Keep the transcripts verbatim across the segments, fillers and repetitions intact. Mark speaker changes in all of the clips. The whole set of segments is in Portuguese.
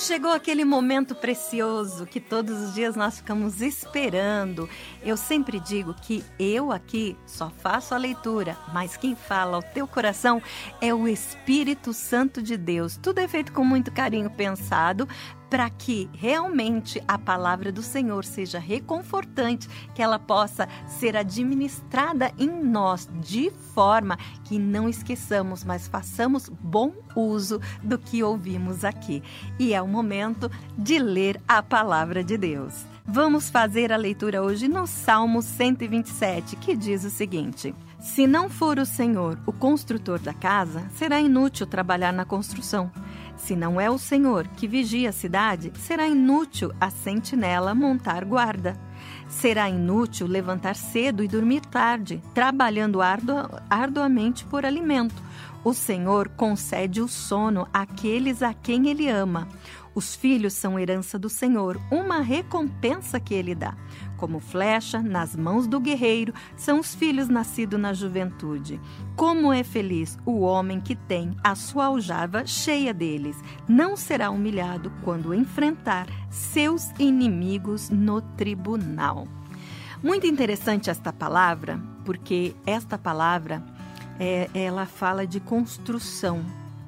Speaker 1: Chegou aquele momento precioso que todos os dias nós ficamos esperando. Eu sempre digo que eu aqui só faço a leitura, mas quem fala ao teu coração é o Espírito Santo de Deus. Tudo é feito com muito carinho pensado para que realmente a palavra do Senhor seja reconfortante, que ela possa ser administrada em nós de forma que não esqueçamos, mas façamos bom uso do que ouvimos aqui. E é o momento de ler a palavra de Deus. Vamos fazer a leitura hoje no Salmo cento e vinte e sete, que diz o seguinte: se não for o Senhor o construtor da casa, será inútil trabalhar na construção. Se não é o Senhor que vigia a cidade, será inútil a sentinela montar guarda. Será inútil levantar cedo e dormir tarde, trabalhando ardu- arduamente por alimento. O Senhor concede o sono àqueles a quem Ele ama. Os filhos são herança do Senhor, uma recompensa que Ele dá. Como flecha nas mãos do guerreiro, são os filhos nascidos na juventude. Como é feliz o homem que tem a sua aljava cheia deles. Não será humilhado quando enfrentar seus inimigos no tribunal. Muito interessante esta palavra, porque esta palavra, é, ela fala de construção.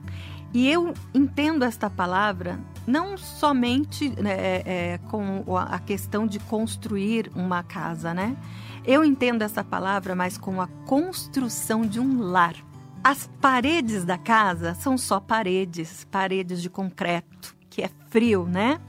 Speaker 1: E eu entendo esta palavra não somente é, é, com a questão de construir uma casa, né? Eu entendo essa palavra mais com a construção de um lar. As paredes da casa são só paredes, paredes de concreto, que é frio, né?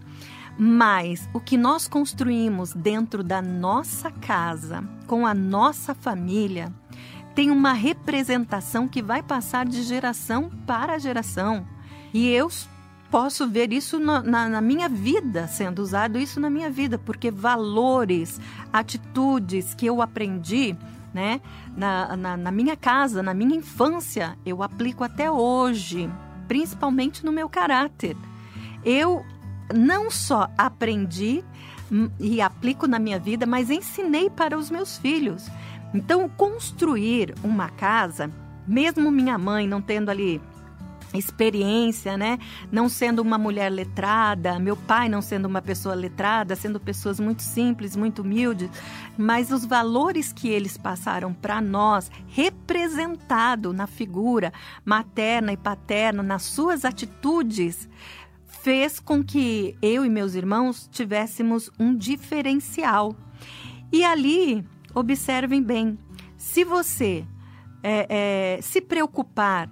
Speaker 1: Mas o que nós construímos dentro da nossa casa, com a nossa família, tem uma representação que vai passar de geração para geração. E eu posso ver isso na, na, na minha vida, sendo usado isso na minha vida, porque valores, atitudes que eu aprendi, né, na, na, na minha casa, na minha infância, eu aplico até hoje, principalmente no meu caráter. Eu não só aprendi e aplico na minha vida, mas ensinei para os meus filhos. Então, construir uma casa, mesmo minha mãe não tendo ali experiência, né? Não sendo uma mulher letrada, meu pai não sendo uma pessoa letrada, sendo pessoas muito simples, muito humildes, mas os valores que eles passaram para nós, representado na figura materna e paterna, nas suas atitudes, fez com que eu e meus irmãos tivéssemos um diferencial. E ali, observem bem, se você é, é, se preocupar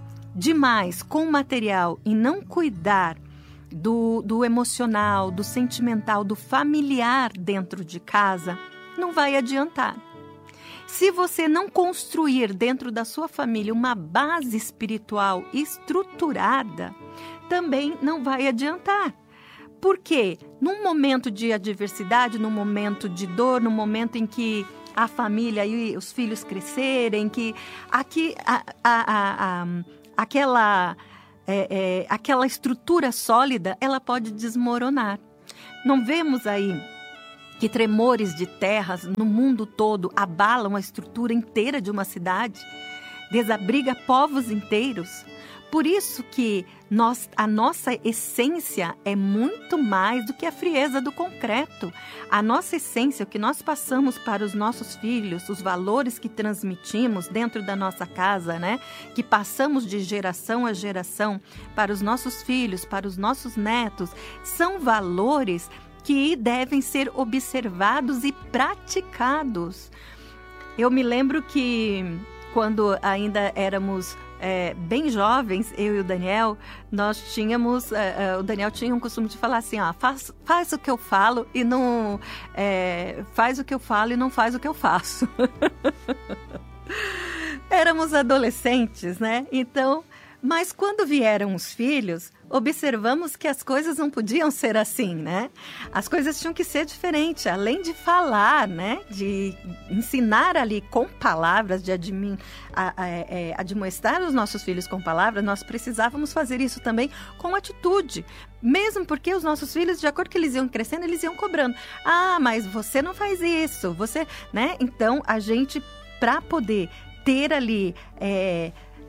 Speaker 1: demais com o material e não cuidar do, do emocional, do sentimental, do familiar dentro de casa, não vai adiantar. Se você não construir dentro da sua família uma base espiritual estruturada, também não vai adiantar. Porque num momento de adversidade, num momento de dor, no momento em que a família e os filhos crescerem, que aqui a, a, a, a, aquela, é, é, aquela estrutura sólida, ela pode desmoronar. Não vemos aí que tremores de terras no mundo todo abalam a estrutura inteira de uma cidade, desabriga povos inteiros. Por isso que nós, a nossa essência é muito mais do que a frieza do concreto. A nossa essência, o que nós passamos para os nossos filhos, os valores que transmitimos dentro da nossa casa, né? Que passamos de geração a geração para os nossos filhos, para os nossos netos, são valores que devem ser observados e praticados. Eu me lembro que quando ainda éramos É, bem jovens, eu e o Daniel, nós tínhamos, é, é, o Daniel tinha um costume de falar assim, ó, faz, faz o que eu falo e não, é, faz o que eu falo e não faz o que eu faço. Éramos adolescentes, né? Então, mas quando vieram os filhos, observamos que as coisas não podiam ser assim, né? As coisas tinham que ser diferentes, além de falar, né? De ensinar ali com palavras, de admi- a, a, a, admoestar os nossos filhos com palavras, nós precisávamos fazer isso também com atitude. Mesmo porque os nossos filhos, de acordo com eles iam crescendo, eles iam cobrando. Ah, mas você não faz isso, você, né? Então, a gente, para poder ter ali... É,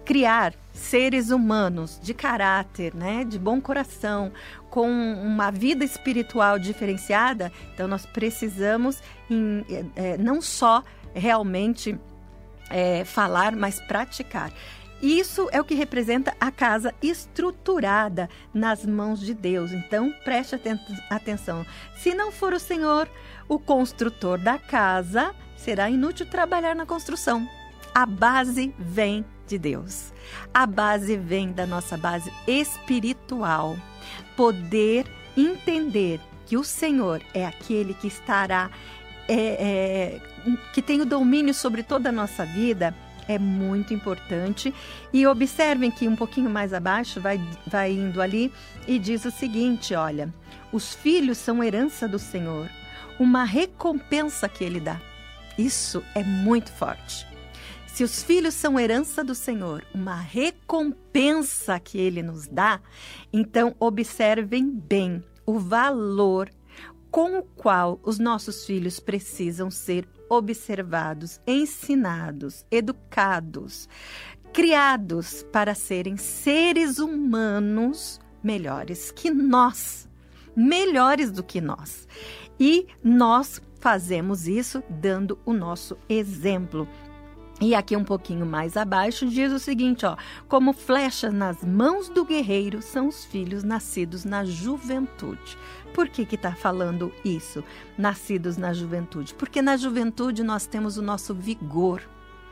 Speaker 1: criar seres humanos de caráter, né, de bom coração, com uma vida espiritual diferenciada, então nós precisamos em, é, não só realmente é, falar, mas praticar. Isso é o que representa a casa estruturada nas mãos de Deus. Então, preste atenção. Se não for o Senhor, o construtor da casa, será inútil trabalhar na construção. A base vem de Deus. A base vem da nossa base espiritual. Poder entender que o Senhor é aquele que estará, é, é, que tem o domínio sobre toda a nossa vida, é muito importante. E observem que um pouquinho mais abaixo, vai, vai indo ali e diz o seguinte, olha, os filhos são herança do Senhor, uma recompensa que Ele dá. Isso é muito forte. Se os filhos são herança do Senhor, uma recompensa que Ele nos dá, então observem bem o valor com o qual os nossos filhos precisam ser observados, ensinados, educados, criados para serem seres humanos melhores que nós, melhores do que nós. E nós fazemos isso dando o nosso exemplo. E aqui um pouquinho mais abaixo diz o seguinte, ó, como flechas nas mãos do guerreiro são os filhos nascidos na juventude. Por que que está falando isso? Nascidos na juventude. Porque na juventude nós temos o nosso vigor.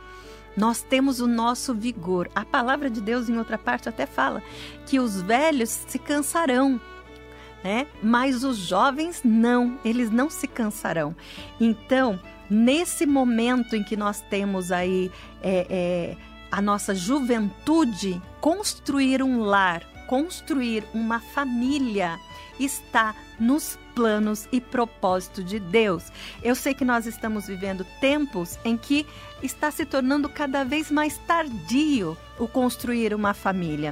Speaker 1: Nós temos o nosso vigor. A palavra de Deus, em outra parte, até fala que os velhos se cansarão, né? Mas os jovens não, eles não se cansarão. Então, nesse momento em que nós temos aí é, é, a nossa juventude, construir um lar, construir uma família, está nos planos e propósito de Deus. Eu sei que nós estamos vivendo tempos em que está se tornando cada vez mais tardio o construir uma família.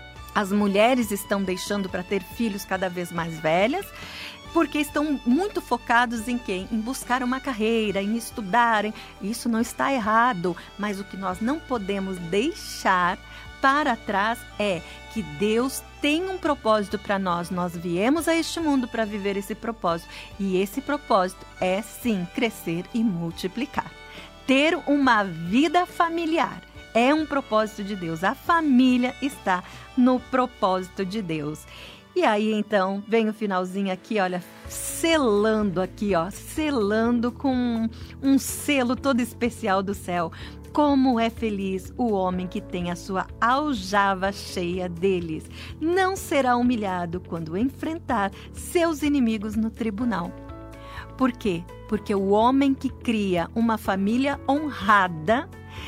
Speaker 1: As mulheres estão deixando para ter filhos cada vez mais velhas, porque estão muito focados em quê? Em buscar uma carreira, em estudarem. Isso não está errado, mas o que nós não podemos deixar para trás é que Deus tem um propósito para nós. Nós viemos a este mundo para viver esse propósito. E esse propósito é, sim, crescer e multiplicar. Ter uma vida familiar é um propósito de Deus. A família está no propósito de Deus. E aí, então, vem o finalzinho aqui, olha, selando aqui, ó, selando com um, um selo todo especial do céu. Como é feliz o homem que tem a sua aljava cheia deles. Não será humilhado quando enfrentar seus inimigos no tribunal. Por quê? Porque o homem que cria uma família honrada,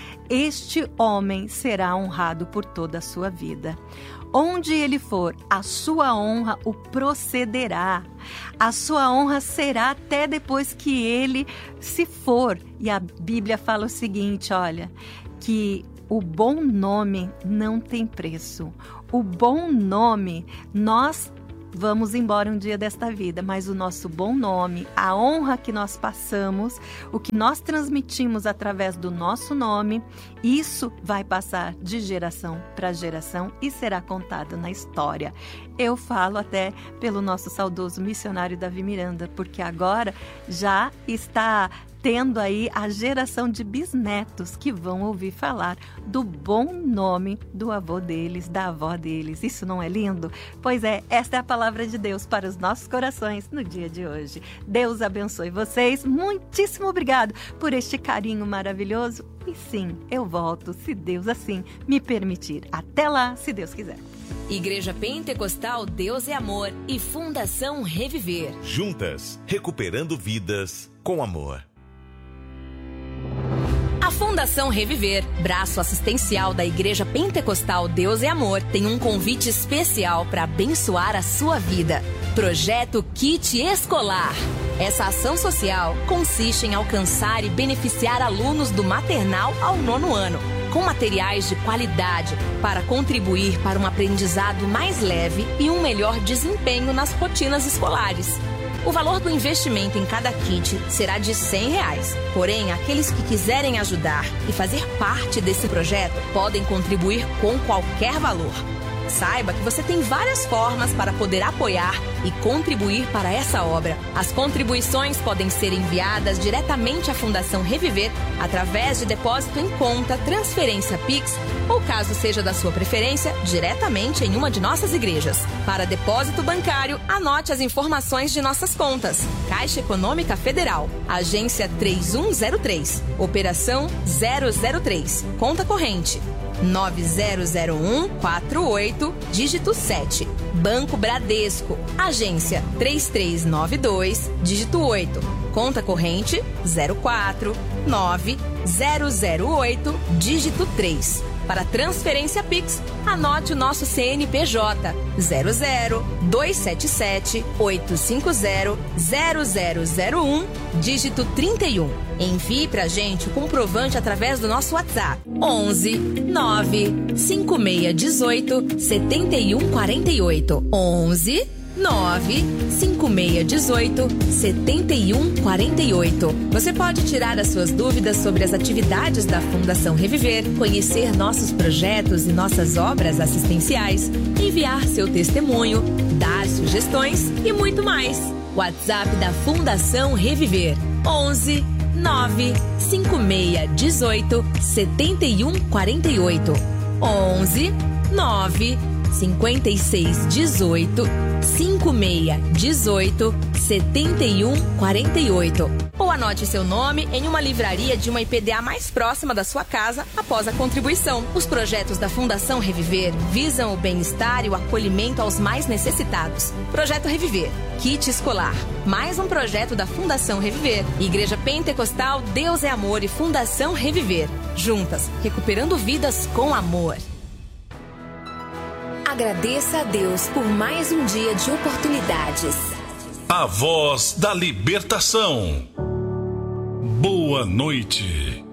Speaker 1: este homem será honrado por toda a sua vida. Onde ele for, a sua honra o procederá. A sua honra será até depois que ele se for. E a Bíblia fala o seguinte, olha, que o bom nome não tem preço. O bom nome, nós vamos embora um dia desta vida, mas o nosso bom nome, a honra que nós passamos, o que nós transmitimos através do nosso nome, isso vai passar de geração para geração e será contado na história. Eu falo até pelo nosso saudoso missionário Davi Miranda, porque agora já está tendo aí a geração de bisnetos que vão ouvir falar do bom nome do avô deles, da avó deles. Isso não é lindo? Pois é, esta é a palavra de Deus para os nossos corações no dia de hoje. Deus abençoe vocês. Muitíssimo obrigado por este carinho maravilhoso. E sim, eu volto, se Deus assim me permitir. Até lá, se Deus quiser.
Speaker 2: Igreja Pentecostal Deus é Amor e Fundação Reviver.
Speaker 3: Juntas, recuperando vidas com amor.
Speaker 2: A Fundação Reviver, braço assistencial da Igreja Pentecostal Deus é Amor, tem um convite especial para abençoar a sua vida. Projeto Kit Escolar. Essa ação social consiste em alcançar e beneficiar alunos do maternal ao nono ano, com materiais de qualidade para contribuir para um aprendizado mais leve e um melhor desempenho nas rotinas escolares. O valor do investimento em cada kit será de cem reais. Porém, aqueles que quiserem ajudar e fazer parte desse projeto podem contribuir com qualquer valor. Saiba que você tem várias formas para poder apoiar e contribuir para essa obra. As contribuições podem ser enviadas diretamente à Fundação Reviver através de depósito em conta, transferência Pix ou, caso seja da sua preferência, diretamente em uma de nossas igrejas. Para depósito bancário, anote as informações de nossas contas. Caixa Econômica Federal, agência três um zero três, operação zero zero três, conta corrente nove zero zero um quatro oito, dígito sete. Banco Bradesco, agência três três nove dois, dígito oito. Conta corrente zero quatro nove zero zero oito, dígito três. Para transferência Pix, anote o nosso C N P J zero zero dois sete sete oito cinco zero zero zero zero um, dígito trinta e um. Envie pra gente o comprovante através do nosso WhatsApp onze nove cinco seis um oito sete um quatro oito onze nove cinco seis um oito sete um quatro oito. Você pode tirar as suas dúvidas sobre as atividades da Fundação Reviver, conhecer nossos projetos e nossas obras assistenciais, enviar seu testemunho, dar sugestões e muito mais. WhatsApp da Fundação Reviver onze nove cinco seis um oito sete um quatro oito onze nove cinco seis um oito cinco seis um oito sete um quatro oito. Ou anote seu nome em uma livraria de uma I P D A mais próxima da sua casa após a contribuição. Os projetos da Fundação Reviver visam o bem-estar e o acolhimento aos mais necessitados. Projeto Reviver, Kit Escolar, mais um projeto da Fundação Reviver. Igreja Pentecostal Deus é Amor e Fundação Reviver. Juntas, recuperando vidas com amor.
Speaker 4: Agradeça a Deus por mais um dia de oportunidades.
Speaker 5: A voz da libertação. Boa noite.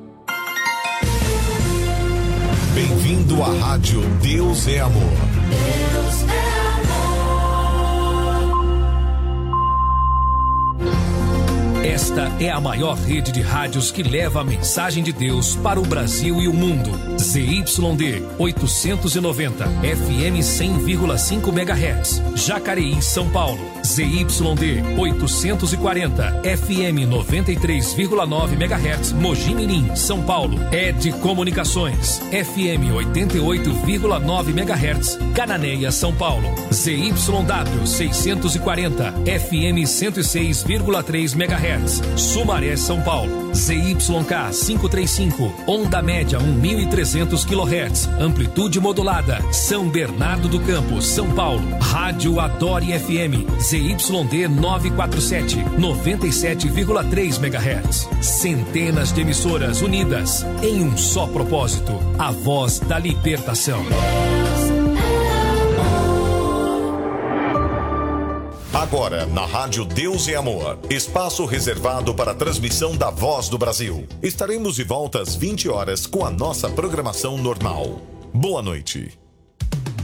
Speaker 3: Bem-vindo à Rádio Deus é Amor.
Speaker 6: Deus é amor.
Speaker 7: Esta é a maior rede de rádios que leva a mensagem de Deus para o Brasil e o mundo. Z Y D oitocentos e noventa, F M cem vírgula cinco megahertz, Jacareí, São Paulo. Z Y D oitocentos e quarenta, F M noventa e três vírgula nove megahertz, Mogi Mirim, São Paulo. Ed Comunicações, F M oitenta e oito vírgula nove megahertz, Cananéia, São Paulo. Z Y W seiscentos e quarenta, F M cento e seis vírgula três megahertz, Sumaré, São Paulo. Z Y K quinhentos e trinta e cinco, onda média mil e trezentos quilohertz, amplitude modulada, São Bernardo do Campo, São Paulo. Rádio Adore F M, Z Y D novecentos e quarenta e sete, noventa e sete vírgula três megahertz. Centenas de emissoras unidas em um só propósito, a voz da libertação.
Speaker 3: Agora, na Rádio Deus é Amor, espaço reservado para a transmissão da Voz do Brasil. Estaremos de volta às vinte horas com a nossa programação normal. Boa noite.